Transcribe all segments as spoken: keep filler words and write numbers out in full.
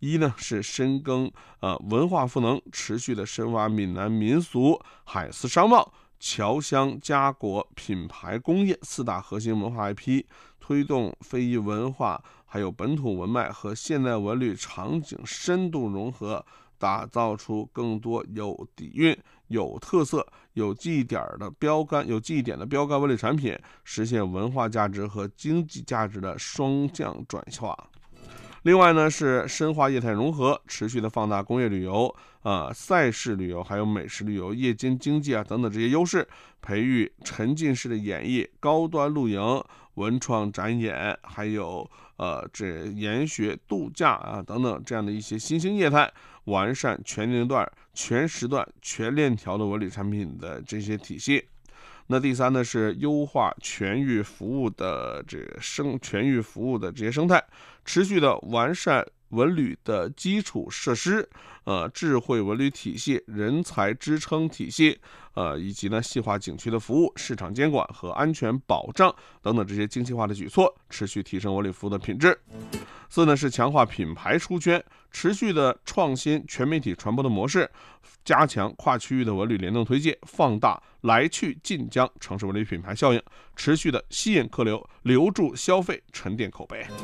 一呢是深耕呃文化赋能，持续的深挖闽南民俗、海丝商贸、侨乡家国、品牌工业四大核心文化 I P， 推动非遗文化还有本土文脉和现代文旅场景深度融合，打造出更多有底蕴、有特色、有记忆点的标杆、有记忆点的标杆文旅产品，实现文化价值和经济价值的双向转化。另外呢，是深化业态融合，持续的放大工业旅游、啊、呃、赛事旅游，还有美食旅游、夜间经济啊等等这些优势，培育沉浸式的演绎、高端露营、文创展演，还有呃这研学度假啊等等这样的一些新兴业态，完善全年龄段、全时段、全链条的文旅产品的这些体系。那第三呢是优化全域服务的这个生全域服务的这些生态，持续的完善文旅的基础设施、呃智慧文旅体系、人才支撑体系，呃以及呢细化景区的服务、市场监管和安全保障等等这些精细化的举措，持续提升文旅服务的品质。四呢是强化品牌出圈，持续的创新全媒体传播的模式，加强跨区域的文旅联动推介，放大来去晋江城市文旅品牌效应，持续的吸引客流，留住消费，沉淀口碑。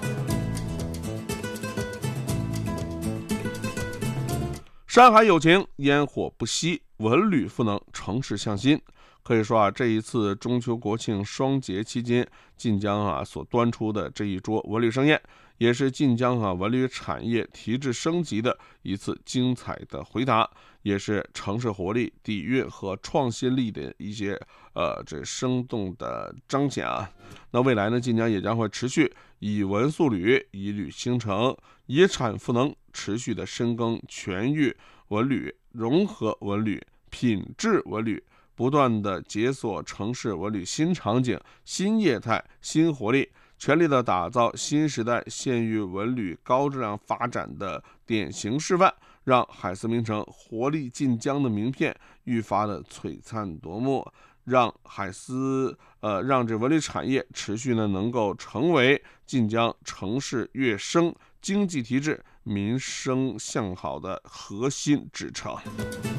山海有情，烟火不息，文旅赋能，城市向心。可以说啊，这一次中秋国庆双节期间，晋江啊所端出的这一桌文旅盛宴，也是晋江啊文旅产业提质升级的一次精彩的回答，也是城市活力、底蕴和创新力的一些呃这生动的彰显啊。那未来呢，晋江也将会持续以文塑旅、以旅兴城、以产赋能，持续的深耕全域文旅、融合文旅、品质文旅，不断的解锁城市文旅新场景、新业态、新活力，全力的打造新时代县域文旅高质量发展的典型示范，让海丝名城活力晋江的名片愈发的璀璨夺目，让海丝呃让这文旅产业持续呢能够成为晋江城市跃升、经济提质、民生向好的核心支撑。